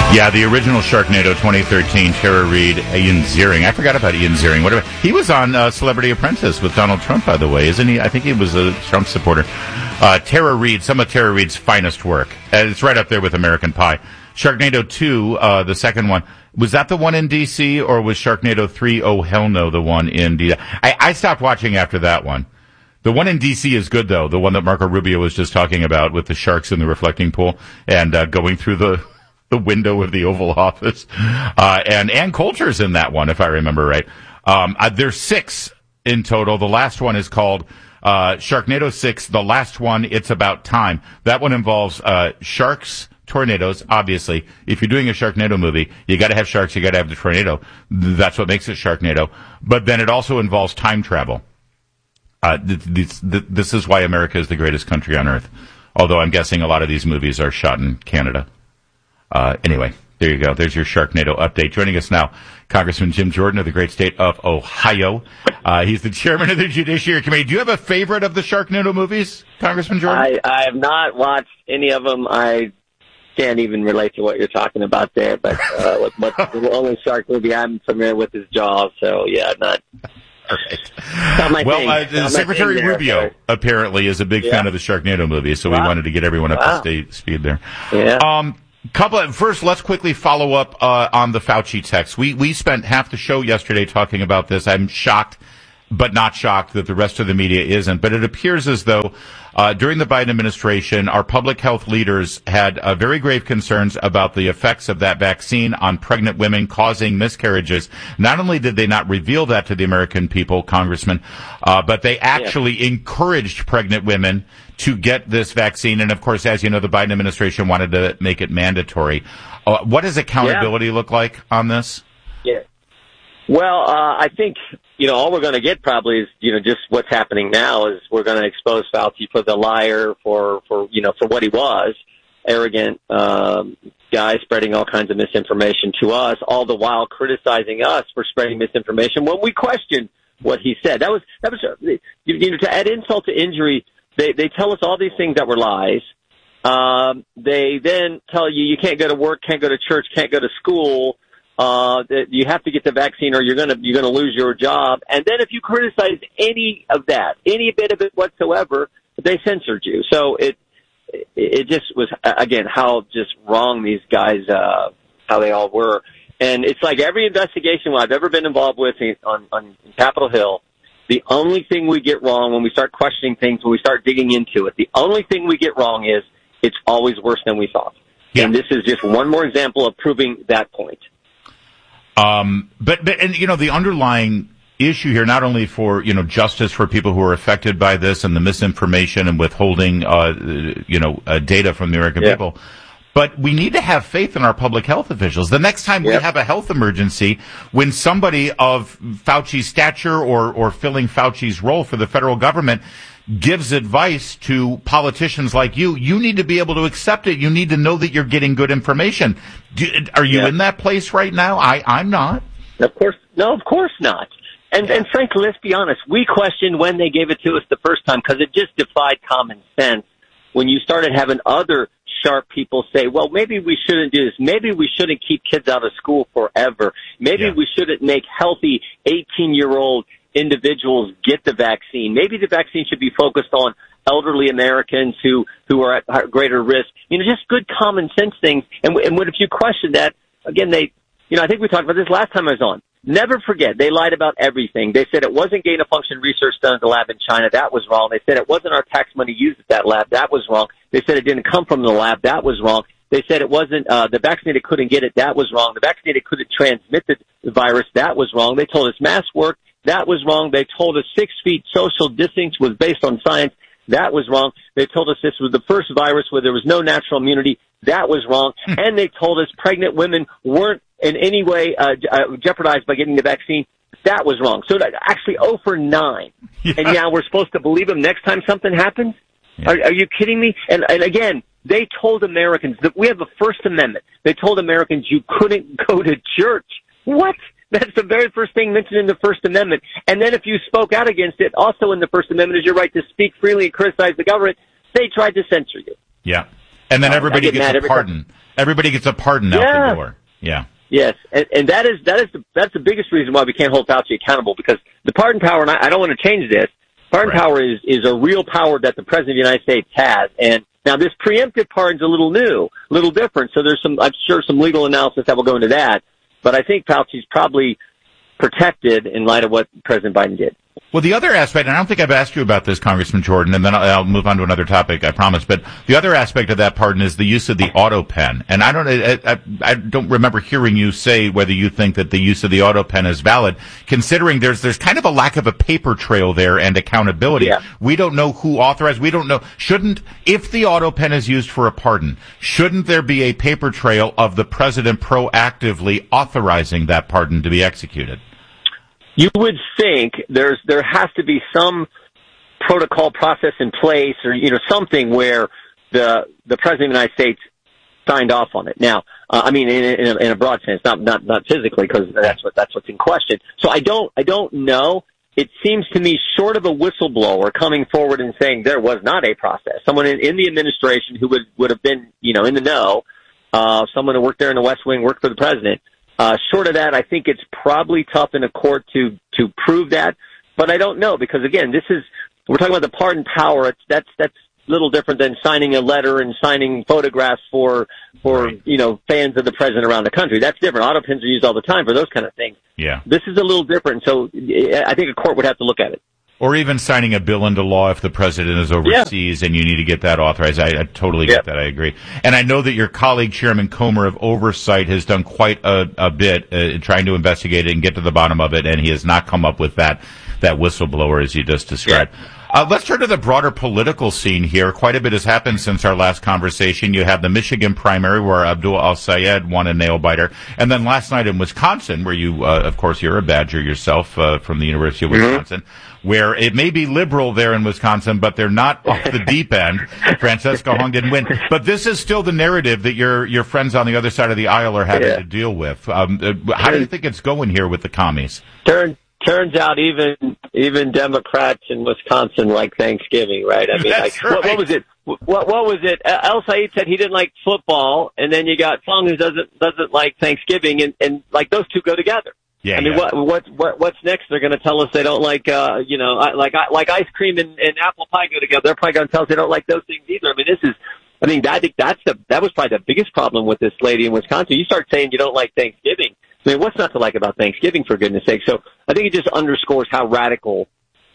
Yeah, the original Sharknado 2013, Tara Reid, Ian Ziering. I forgot about Ian Ziering. Whatever. He was on Celebrity Apprentice with Donald Trump, by the way, isn't he? I think he was a Trump supporter. Tara Reid, some of Tara Reid's finest work. It's right up there with American Pie. Sharknado 2, the second one. Was that the one in D.C., or was Sharknado 3, oh hell no, the one in D.C.? I stopped watching after that one. The one in D.C. is good, though. The one that Marco Rubio was just talking about with the sharks in the reflecting pool and going through the window of the Oval Office. And Ann Coulter's in that one, if I remember right. There's 6 in total. The last one is called Sharknado 6. The last one, It's About Time. That one involves sharks, tornadoes, obviously. If you're doing a Sharknado movie, you got to have sharks, you got to have the tornado. That's what makes it Sharknado. But then it also involves time travel. This is why America is the greatest country on earth. Although I'm guessing a lot of these movies are shot in Canada. Anyway, there you go. There's your Sharknado update. Joining us now, Congressman Jim Jordan of the great state of Ohio. He's the chairman of the Judiciary Committee. Do you have a favorite of the Sharknado movies, Congressman Jordan? I have not watched any of them. I can't even relate to what you're talking about there, but the only shark movie I'm familiar with is Jaws, so yeah, not... Right. Well, Secretary Rubio apparently is a big fan of the Sharknado movie, so we wanted to get everyone up to speed there. Yeah. First, let's quickly follow up on the Fauci text. We spent half the show yesterday talking about this. I'm shocked, but not shocked that the rest of the media isn't. But it appears as though during the Biden administration, our public health leaders had very grave concerns about the effects of that vaccine on pregnant women causing miscarriages. Not only did they not reveal that to the American people, Congressman, but they actually encouraged pregnant women to get this vaccine. And, of course, as you know, the Biden administration wanted to make it mandatory. What does accountability look like on this? Yeah. Well, I think, all we're going to get probably is, just what's happening now is we're going to expose Fauci for the liar, for what he was, arrogant guy spreading all kinds of misinformation to us, all the while criticizing us for spreading misinformation when we question what he said. That was to add insult to injury. They tell us all these things that were lies. They then tell you can't go to work, can't go to church, can't go to school. That you have to get the vaccine or you're gonna lose your job. And then if you criticize any of that, any bit of it whatsoever, they censored you. So it just was, again, how just wrong these guys, how they all were. And it's like every investigation I've ever been involved with on Capitol Hill, the only thing we get wrong when we start questioning things, when we start digging into it, the only thing we get wrong is it's always worse than we thought. Yeah. And this is just one more example of proving that point. But the underlying issue here, not only for, justice for people who are affected by this and the misinformation and withholding, data from the American people, but we need to have faith in our public health officials. The next time we have a health emergency, when somebody of Fauci's stature or filling Fauci's role for the federal government gives advice to politicians like you need to be able to accept it. You need to know that you're getting good information. Are you in that place right now? I'm not. Of course. No, of course not. And frankly, let's be honest. We questioned when they gave it to us the first time because it just defied common sense when you started having other sharp people say, well, maybe we shouldn't do this. Maybe we shouldn't keep kids out of school forever. Maybe we shouldn't make healthy 18-year-old individuals get the vaccine. Maybe the vaccine should be focused on elderly Americans who are at greater risk. Just good common sense things. And if you question that, again, I think we talked about this last time I was on. Never forget, they lied about everything. They said it wasn't gain-of-function research done at the lab in China. That was wrong. They said it wasn't our tax money used at that lab. That was wrong. They said it didn't come from the lab. That was wrong. They said it wasn't, the vaccinated couldn't get it. That was wrong. The vaccinated couldn't transmit the virus. That was wrong. They told us masks worked. That was wrong. They told us 6 feet social distance was based on science. That was wrong. They told us this was the first virus where there was no natural immunity. That was wrong. And they told us pregnant women weren't in any way jeopardized by getting the vaccine. That was wrong. So that actually 0 for 9. Yeah. And now we're supposed to believe them next time something happens? Yeah. Are you kidding me? And again, they told Americans that we have a First Amendment. They told Americans you couldn't go to church. What? That's the very first thing mentioned in the First Amendment. And then if you spoke out against it, also in the First Amendment is your right to speak freely and criticize the government. They tried to censor you. Yeah. And then everybody gets a pardon. Everybody gets a pardon out the door. Yeah. Yes, and that's the biggest reason why we can't hold Fauci accountable, because the pardon power, and I don't want to change this, pardon power is a real power that the President of the United States has. And now this preemptive pardon's a little new, a little different, so there's I'm sure some legal analysis that will go into that. But I think Fauci's probably protected in light of what President Biden did. Well, the other aspect, and I don't think I've asked you about this, Congressman Jordan, and then I'll move on to another topic, I promise, but the other aspect of that pardon is the use of the auto pen. And I don't remember hearing you say whether you think that the use of the auto pen is valid, considering there's kind of a lack of a paper trail there and accountability. Yeah. We don't know who authorized, we don't know. If the auto pen is used for a pardon, shouldn't there be a paper trail of the president proactively authorizing that pardon to be executed? You would think there has to be some protocol process in place, or something where the President of the United States signed off on it. Now, I mean in a broad sense, not physically, because that's what's in question. So I don't know. It seems to me, short of a whistleblower coming forward and saying there was not a process, someone in the administration who would have been in the know, someone who worked there in the West Wing, worked for the president. Short of that, I think it's probably tough in a court to prove that, but I don't know, because again, we're talking about the pardon power. That's a little different than signing a letter and signing photographs for fans of the president around the country. That's different. Auto pens are used all the time for those kind of things. Yeah. This is a little different, so I think a court would have to look at it. Or even signing a bill into law if the president is overseas and you need to get that authorized. I totally get that. I agree. And I know that your colleague, Chairman Comer of Oversight, has done quite a bit trying to investigate it and get to the bottom of it, and he has not come up with that whistleblower as you just described. Yeah. Let's turn to the broader political scene here. Quite a bit has happened since our last conversation. You had the Michigan primary where Abdul Al-Sayed won a nail-biter. And then last night in Wisconsin, where you, of course, you're a Badger yourself from the University of Wisconsin, where it may be liberal there in Wisconsin, but they're not off the deep end. Francesca Hong didn't win. But this is still the narrative that your friends on the other side of the aisle are having to deal with. How do you think it's going here with the commies? Turns out even Democrats in Wisconsin like Thanksgiving, right? I mean, what was it? What was it? El-Sayed said he didn't like football, and then you got Fong who doesn't like Thanksgiving, and like those two go together. Yeah. I mean, what's next? They're going to tell us they don't like like ice cream and apple pie go together. They're probably going to tell us they don't like those things either. I think that was probably the biggest problem with this lady in Wisconsin. You start saying you don't like Thanksgiving. I mean, what's not to like about Thanksgiving, for goodness sake? So I think it just underscores how radical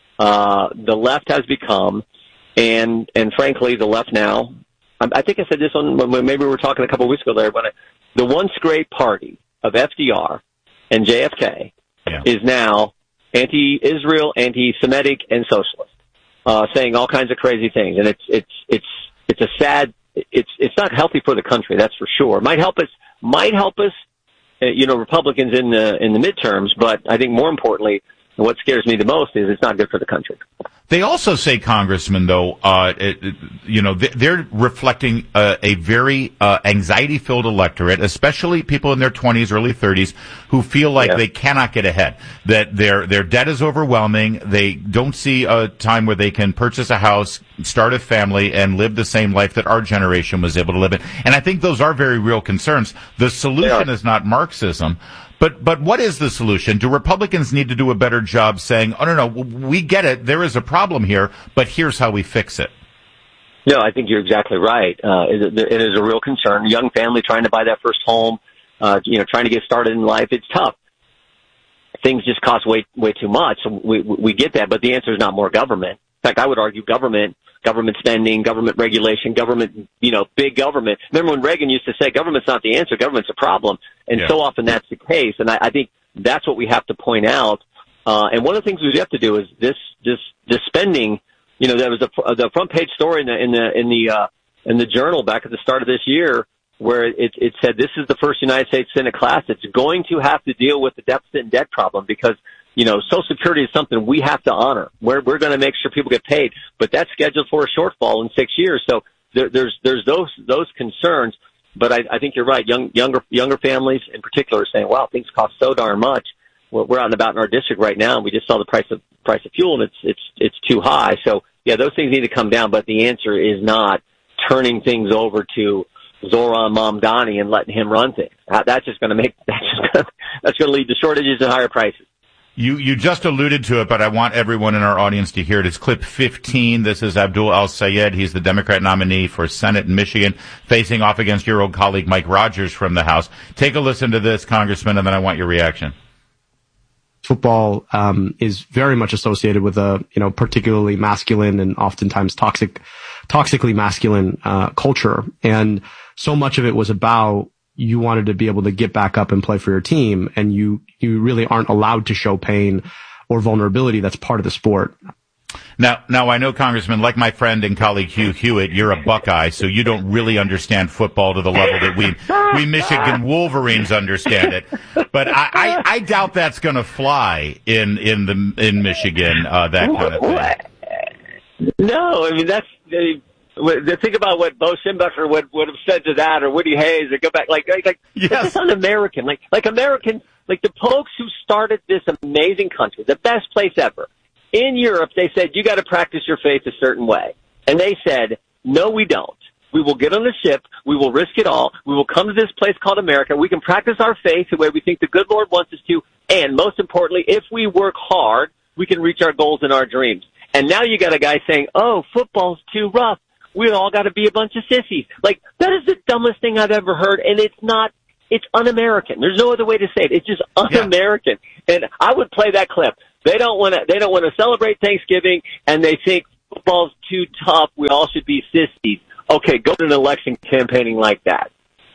the left has become, and frankly, the left now. I think I said this on maybe we were talking a couple of weeks ago, Larry, but the once great party of FDR and JFK is now anti-Israel, anti-Semitic, and socialist, saying all kinds of crazy things, and it's a sad. It's not healthy for the country, that's for sure. Might help us. Republicans in the midterms, but I think more importantly, what scares me the most is it's not good for the country. They also say, Congressman, though, they're reflecting a very anxiety-filled electorate, especially people in their 20s, early 30s, who feel like they cannot get ahead, that their debt is overwhelming. They don't see a time where they can purchase a house, start a family, and live the same life that our generation was able to live in. And I think those are very real concerns. The solution is not Marxism. But what is the solution? Do Republicans need to do a better job saying, oh, no, we get it, there is a problem here, but here's how we fix it? No, I think you're exactly right. It is a real concern. Young family trying to buy that first home, trying to get started in life, it's tough. Things just cost way too much. We get that, but the answer is not more government. In fact, I would argue government spending, government regulation, government, big government. Remember when Reagan used to say government's not the answer, government's a problem. And so often that's the case. And I think that's what we have to point out. And one of the things we have to do is this spending, there was the front page story in the Journal back at the start of this year where it said this is the first United States Senate class that's going to have to deal with the deficit and debt problem because Social Security is something we have to honor. We're going to make sure people get paid, but that's scheduled for a shortfall in 6 years. So there's those concerns. But I think you're right. Younger families in particular are saying, "Wow, things cost so darn much." We're out and about in our district right now, and we just saw the price of fuel, and it's too high. So those things need to come down. But the answer is not turning things over to Zoran Mamdani and letting him run things. That's just going to lead to shortages and higher prices. You just alluded to it, but I want everyone in our audience to hear it. It's clip 15. This is Abdul Al-Sayed. He's the Democrat nominee for Senate in Michigan, facing off against your old colleague Mike Rogers from the House. Take a listen to this, Congressman, and then I want your reaction. Football is very much associated with a particularly masculine and oftentimes toxically masculine culture, and so much of it was about you wanted to be able to get back up and play for your team, and you really aren't allowed to show pain or vulnerability. That's part of the sport. Now I know, Congressman, like my friend and colleague Hugh Hewitt, you're a Buckeye, so you don't really understand football to the level that we Michigan Wolverines understand it. But I doubt that's going to fly in Michigan, that kind of thing. No, I mean think about what Bo Schembechler would have said to that, or Woody Hayes, or go back yes. It's un-American. Like Americans, like the folks who started this amazing country, the best place ever. In Europe, they said, you got to practice your faith a certain way. And they said, no, we don't. We will get on the ship. We will risk it all. We will come to this place called America. We can practice our faith the way we think the good Lord wants us to. And most importantly, if we work hard, we can reach our goals and our dreams. And now you got a guy saying, oh, football's too rough. We all got to be a bunch of sissies. Like, that is the dumbest thing I've ever heard. And it's un-American. There's no other way to say it. It's just un-American. Yeah. And I would play that clip. They don't want to celebrate Thanksgiving, and they think football's too tough. We all should be sissies. Okay, go to an election campaigning like that.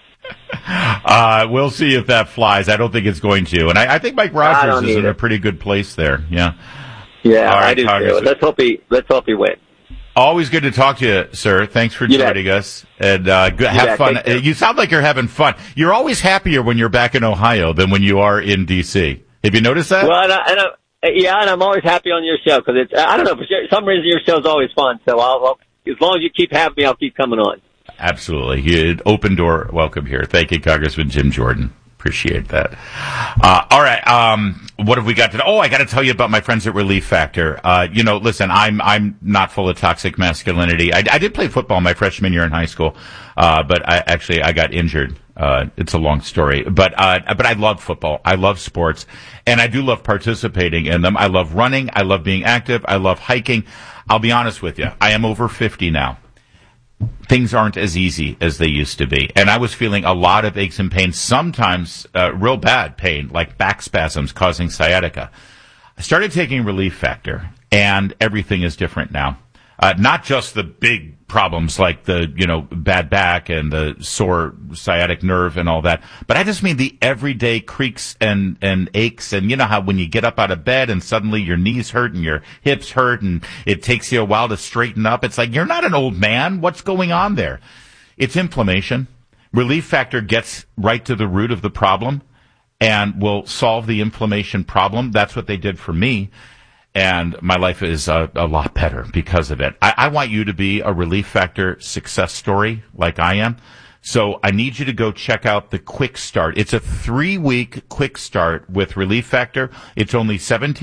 We'll see if that flies. I don't think it's going to. And I think Mike Rogers is in a pretty good place there. Yeah. Yeah, all right, I do too. Let's hope he wins. Always good to talk to you, sir. Thanks for joining us. And have fun. You sound like you're having fun. You're always happier when you're back in Ohio than when you are in D.C. Have you noticed that? Well, and I'm always happy on your show because I don't know, for some reason your show's always fun. So I'll as long as you keep having me, I'll keep coming on. Absolutely. Open door welcome here. Thank you, Congressman Jim Jordan. Appreciate that. All right. What have we got today? I got to tell you about my friends at Relief Factor. Listen, I'm not full of toxic masculinity. I did play football my freshman year in high school, but I got injured. It's a long story, but I love football. I love sports, and I do love participating in them. I love running. I love being active. I love hiking. I'll be honest with you. I am over 50 now. Things aren't as easy as they used to be. And I was feeling a lot of aches and pains, sometimes real bad pain, like back spasms causing sciatica. I started taking Relief Factor, and everything is different now. Not just the big problems like the, bad back and the sore sciatic nerve and all that, but I just mean the everyday creaks and aches. And you know how when you get up out of bed and suddenly your knees hurt and your hips hurt and it takes you a while to straighten up. It's like, you're not an old man. What's going on there? It's inflammation. Relief Factor gets right to the root of the problem and will solve the inflammation problem. That's what they did for me. And my life is a lot better because of it. I want you to be a Relief Factor success story like I am. So I need you to go check out the Quick Start. It's a 3-week Quick Start with Relief Factor. It's only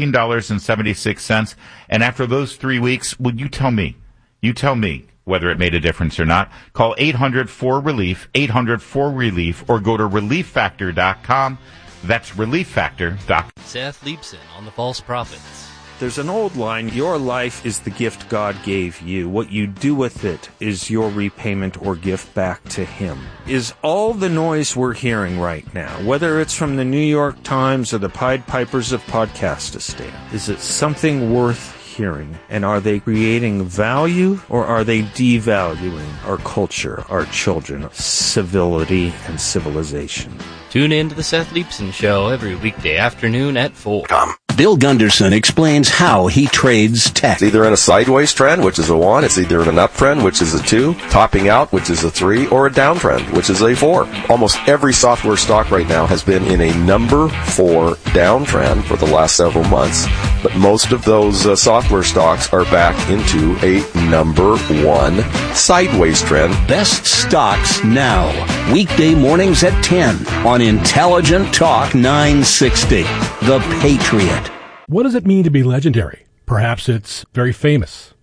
$17.76. And after those 3 weeks, well, you tell me whether it made a difference or not. Call 800-4RELIEF, 800-4RELIEF, or go to ReliefFactor.com. That's ReliefFactor.com. Seth Leibson on the False Prophets. There's an old line, your life is the gift God gave you. What you do with it is your repayment or gift back to Him. Is all the noise we're hearing right now, whether it's from the New York Times or the Pied Pipers of Podcastistan, is it something worth hearing? And are they creating value or are they devaluing our culture, our children, civility, and civilization? Tune in to the Seth Leibson Show every weekday afternoon at 4. Bill Gunderson explains how he trades tech. It's either in a sideways trend, which is a 1. It's either in an uptrend, which is a 2. Topping out, which is a 3. Or a downtrend, which is a 4. Almost every software stock right now has been in a number 4 downtrend for the last several months. But most of those software stocks are back into a number 1 sideways trend. Best stocks now. Weekday mornings at 10 on Intelligent Talk 960. The Patriot. What does it mean to be legendary? Perhaps it's very famous,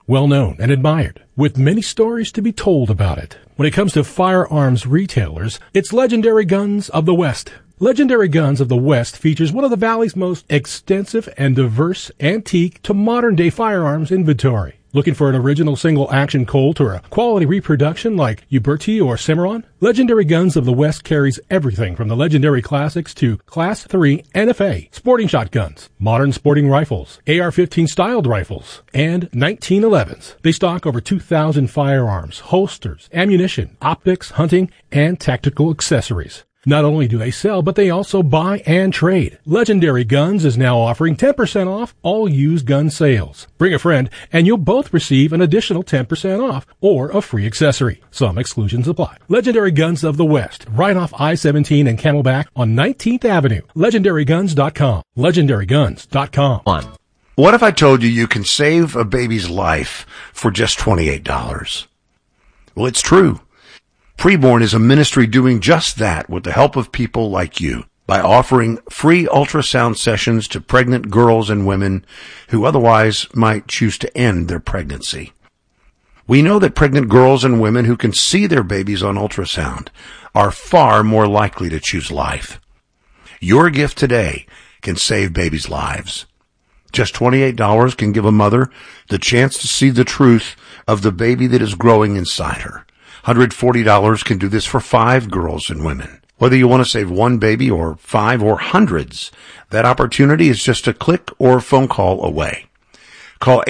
well known and admired, with many stories to be told about it. When it comes to firearms retailers, it's Legendary Guns of the West. Legendary Guns of the West features one of the Valley's most extensive and diverse antique to modern-day firearms inventory. Looking for an original single-action Colt or a quality reproduction like Uberti or Cimarron? Legendary Guns of the West carries everything from the legendary classics to Class 3 NFA sporting shotguns, modern sporting rifles, AR-15 styled rifles, and 1911s. They stock over 2,000 firearms, holsters, ammunition, optics, hunting, and tactical accessories. Not only do they sell, but they also buy and trade. Legendary Guns is now offering 10% off all used gun sales. Bring a friend, and you'll both receive an additional 10% off or a free accessory. Some exclusions apply. Legendary Guns of the West, right off I-17 and Camelback on 19th Avenue. LegendaryGuns.com. LegendaryGuns.com. What if I told you you can save a baby's life for just $28? Well, it's true. Preborn is a ministry doing just that with the help of people like you by offering free ultrasound sessions to pregnant girls and women who otherwise might choose to end their pregnancy. We know that pregnant girls and women who can see their babies on ultrasound are far more likely to choose life. Your gift today can save babies' lives. Just $28 can give a mother the chance to see the truth of the baby that is growing inside her. $140 can do this for 5 girls and women. Whether you want to save one baby or 5 or hundreds, that opportunity is just a click or phone call away. Call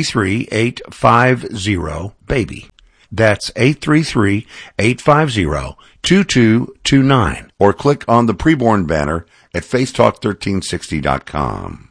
833-850-BABY. That's 833-850-2229. Or click on the Preborn banner at facetalk1360.com.